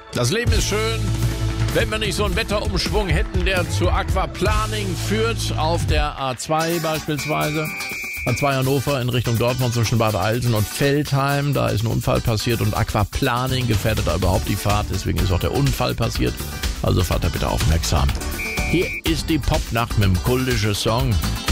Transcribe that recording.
Das Leben ist schön, wenn wir nicht so einen Wetterumschwung hätten, der zu Aquaplaning führt, auf der A2 beispielsweise. A2 Hannover in Richtung Dortmund zwischen Bad Eilsen und Veltheim. Da ist ein Unfall passiert und Aquaplaning gefährdet da überhaupt die Fahrt. Deswegen ist auch der Unfall passiert. Also fahrt da bitte aufmerksam. Hier ist die Popnacht mit dem kultischen Song